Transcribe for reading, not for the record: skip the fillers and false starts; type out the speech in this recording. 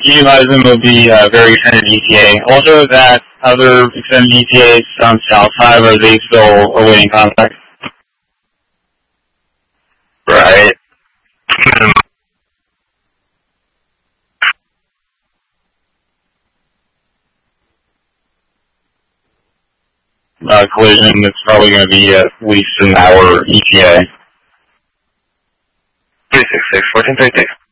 Horizon will be very extended ETA. Also, that other extended ETAs on South Side, are they still awaiting contact? Right. Collision, it's probably going to be at least an hour ETA. 366, 1436.